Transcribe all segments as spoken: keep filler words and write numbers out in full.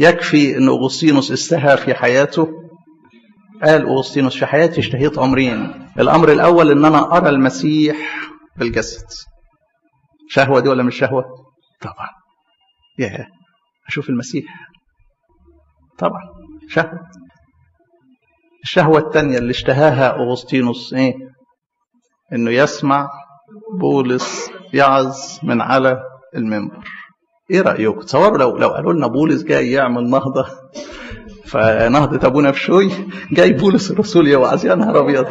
يكفي ان اغسطينوس استهى في حياته. قال اغسطينوس في حياتي اشتهيت امرين، الامر الاول ان انا ارى المسيح بالجسد. شهوه دي ولا مش شهوه؟ طبعا. يا اشوف المسيح طبعا شهوه. الشهوه الثانيه اللي اشتهاها اغسطينوس ايه؟ انه يسمع بولس يعظ من على المنبر. ايه رايكم؟ تصوروا لو لو قالوا لنا بولس جاي يعمل نهضه، فنهضه ابونا بشوي جاي بولس الرسول يوعظ، يا نهار ابيض.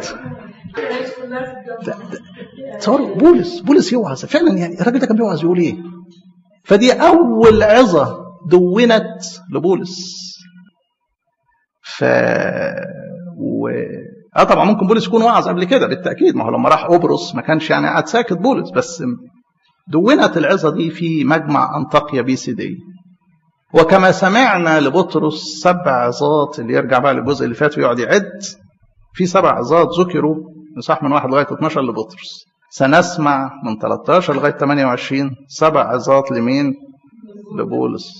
تصوروا بولس بولس يوعظ فعلا، يعني الراجل ده كان بيوعظ يقول ايه؟ فدي اول عظه دونت لبولس. ف و اه طبعا ممكن بولس يكون وعظ قبل كده بالتاكيد، ما هو لما راح قبرص ما كانش يعني قاعد ساكت بولس، بس دونت العظه دي في مجمع انطاكيا بيسيدية. وكما سمعنا لبطرس سبع عظات، اللي يرجع بقى للجزء اللي فات ويقعد يعد، في سبع عظات ذكروا صح من واحد لغايه اتناشر لبطرس. سنسمع من تلتاشر لغايه تمنية وعشرين سبع عظات لمين؟ لبولس.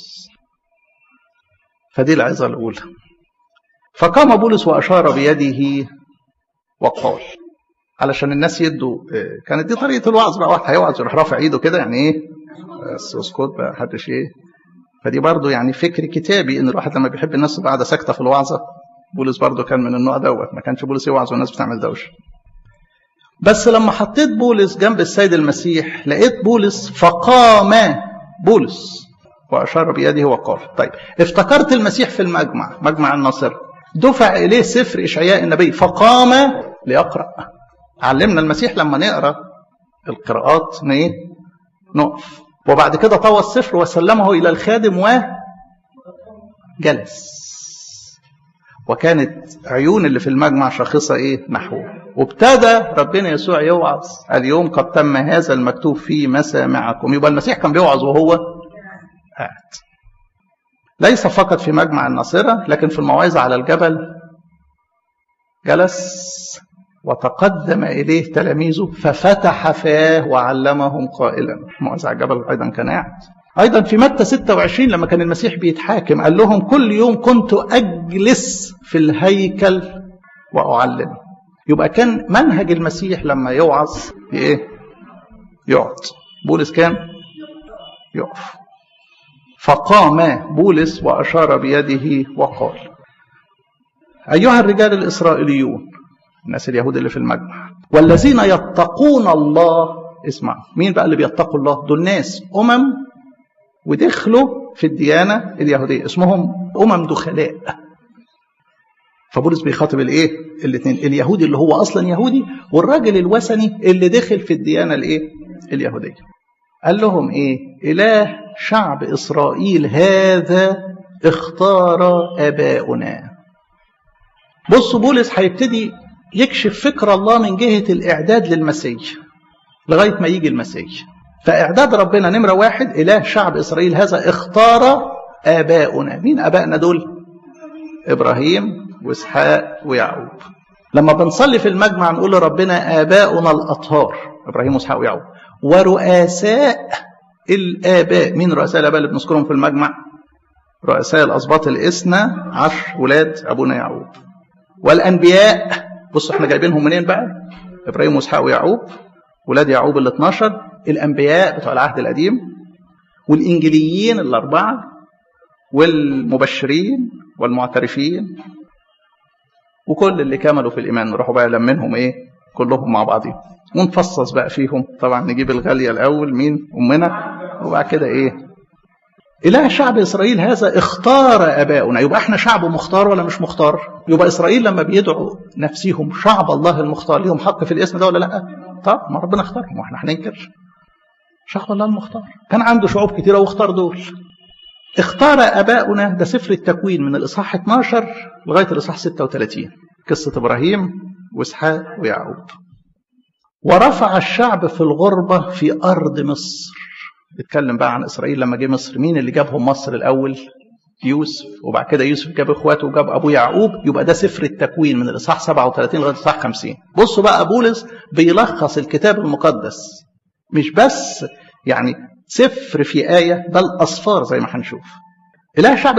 فدي العظه الاولى. فقام بولس واشار بيده وقال، علشان الناس يدوا، كانت دي طريقه الوعظ بقى، واحد هيوعظ يروح رافع ايده كده يعني ايه؟ بس اسكت بقى محدش ايه. فدي برضو يعني فكر كتابي ان الواحد لما بيحب الناس تبقى قاعده ساكته في الوعظه. بولس برضو كان من النوع دوت، ما كانش بولس يوعظ والناس بتعمل دوشه. بس لما حطيت بولس جنب السيد المسيح لقيت بولس فقام بولس واشار بيده وقال. طيب افتكرت المسيح في المجمع، مجمع الناصره، دفع اليه سفر اشعياء النبي فقام ليقرا. علمنا المسيح لما نقرا القراءات ايه؟ نقف. وبعد كده طوى السفر وسلمه الى الخادم وجلس. وكانت عيون اللي في المجمع شاخصه ايه؟ نحوه. وابتدى ربنا يسوع يوعظ، اليوم قد تم هذا المكتوب في مسامعكم. يبقى المسيح كان بيوعظ وهو قاعد، ليس فقط في مجمع الناصره لكن في الموعظه على الجبل جلس وتقدم إليه تلاميذه ففتح فاه وعلمهم قائلا. موعظة على الجبل أيضا كان قاعد. أيضا في متى ستة وعشرين لما كان المسيح بيتحاكم قال لهم كل يوم كنت أجلس في الهيكل وأعلم. يبقى كان منهج المسيح لما يوعظ إيه؟ يقعد. بولس كان يقف. فقام بولس وأشار بيده وقال: أيها الرجال الإسرائيليون، الناس اليهود اللي في المجمع، والذين يتقون الله. اسمع، مين بقى اللي بيتقوا الله؟ دول ناس أمم ودخلوا في الديانة اليهودية، اسمهم أمم دخلاء. فبولس بيخاطب الايه؟ الاثنين، اليهودي اللي هو اصلا يهودي والراجل الوثني اللي دخل في الديانة الايه؟ اليهودية. قال لهم ايه؟ إله شعب إسرائيل هذا اختار آباؤنا. بصوا بولس هيبتدي يكشف فكر الله من جهة الإعداد للمسيح لغاية ما يجي المسيح. فإعداد ربنا نمرة واحد، إله شعب إسرائيل هذا اختار آباؤنا. مين آبائنا دول؟ إبراهيم وإسحاق ويعقوب. لما بنصلي في المجمع نقول لربنا آباؤنا الأطهار، إبراهيم وإسحاق ويعقوب، ورؤساء الآباء. مين رؤساء الآباء اللي بنذكرهم في المجمع؟ رؤساء الأسباط الاثنى عشر ولاد أبونا يعقوب. والأنبياء، بصوا احنا جايبينهم منين بقى؟ إبراهيم وإسحاق ويعقوب، ولاد يعقوب ال اثناشر، الأنبياء بتوع العهد القديم، والإنجيليين الأربعة، والمبشرين والمعترفين، وكل اللي كملوا في الإيمان. نروحوا بقى لمنهم إيه؟ كلهم مع بعضهم ونفصص بقى فيهم. طبعا نجيب الغالية الأول، مين؟ أمنا، وبعد كده إيه؟ إله شعب إسرائيل هذا اختار آباؤنا. يبقى احنا شعب مختار ولا مش مختار؟ يبقى إسرائيل لما بيدعوا نفسهم شعب الله المختار ليهم حق في الاسم ده ولا لا؟ طب ما ربنا اختارهم واحنا هننكر؟ شعب الله المختار كان عنده شعوب كتيرة واختار دول. اختار آباؤنا، ده سفر التكوين من الإصحاح اتناشر لغاية الإصحاح ستة وثلاثين، قصة إبراهيم وإسحاق ويعقوب. ورفع الشعب في الغربة في أرض مصر. اتكلم بقى عن إسرائيل لما جه مصر. مين اللي جابهم مصر الأول؟ يوسف. وبعد كده يوسف جاب إخواته وجاب أبو يعقوب. يبقى ده سفر التكوين من الإصحاح سبعة وثلاثين لغاية الإصحاح خمسين. بصوا بقى بولس بيلخص الكتاب المقدس، مش بس يعني سفر في آية، بل أصفار زي ما هنشوف. إله شعب